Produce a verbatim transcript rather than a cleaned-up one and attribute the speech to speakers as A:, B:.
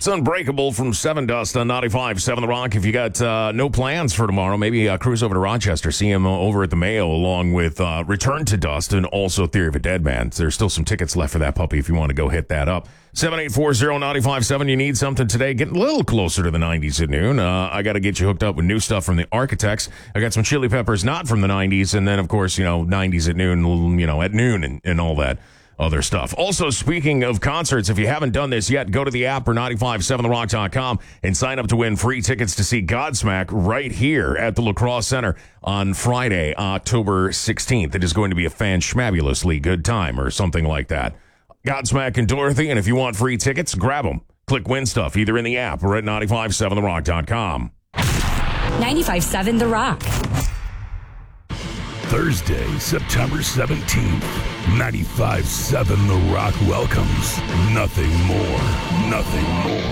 A: It's Unbreakable from seven Dust on ninety-five point seven The Rock. If you got uh, no plans for tomorrow, maybe uh, cruise over to Rochester, see him uh, over at the Mayo, along with uh, Return to Dust and also Theory of a Dead Man. There's still some tickets left for that puppy if you want to go hit that up. seven eight four zero nine five seven. You need something today. Getting a little closer to the nineties at noon. Uh, I got to get you hooked up with new stuff from the Architects. I got some Chili Peppers not from the nineties, and then, of course, you know, nineties at noon, you know, at noon and, and all that other stuff. Also, speaking of concerts, if you haven't done this yet, go to the app or nine five seven the rock dot com and sign up to win free tickets to see Godsmack right here at the La Crosse Center on Friday, October sixteenth. It is going to be a fan-schmabulously good time or something like that. Godsmack and Dorothy, and if you want free tickets, grab them. Click Win Stuff either in the app or at nine five seven the rock dot com.
B: ninety-five point seven The Rock.
C: Thursday, September seventeenth, ninety-five point seven The Rock welcomes Nothing More, Nothing More.